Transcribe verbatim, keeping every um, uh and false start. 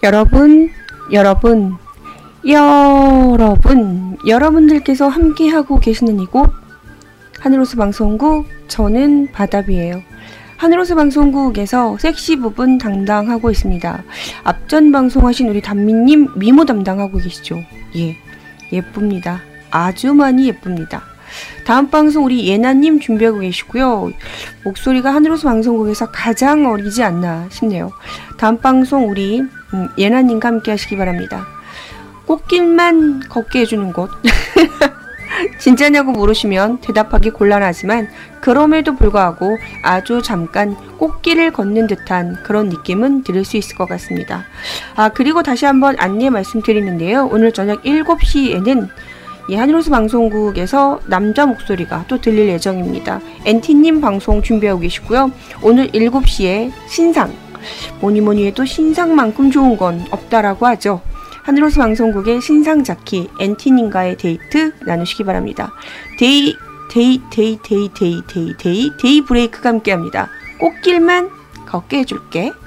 여러분, 여러분, 여러분, 여러분들께서 함께하고 계시는 이곳 하늘호수 방송국, 저는 바다비예요. 하늘호수 방송국에서 섹시 부분 담당하고 있습니다. 앞전 방송하신 우리 단미님 미모 담당하고 계시죠? 예, 예쁩니다. 아주 많이 예쁩니다. 다음 방송 우리 예나님 준비하고 계시고요. 목소리가 하늘호수 방송국에서 가장 어리지 않나 싶네요. 다음 방송 우리 음, 예나님과 함께 하시기 바랍니다. 꽃길만 걷게 해주는 곳. 진짜냐고 물으시면 대답하기 곤란하지만 그럼에도 불구하고 아주 잠깐 꽃길을 걷는 듯한 그런 느낌은 들을 수 있을 것 같습니다. 아, 그리고 다시 한번 안내 말씀드리는데요. 오늘 저녁 일곱 시에는 이 하늘호수 방송국에서 남자 목소리가 또 들릴 예정입니다. 엔티님 방송 준비하고 계시고요. 오늘 일곱 시에 신상, 뭐니뭐니 해도 신상만큼 좋은 건 없다라고 하죠. 하늘호수 방송국의 신상 자키 엔티님과의 데이트 나누시기 바랍니다. 데이 데이 데이 데이 데이 데이 데이 데이 브레이크가 함께합니다. 꽃길만 걷게 해줄게.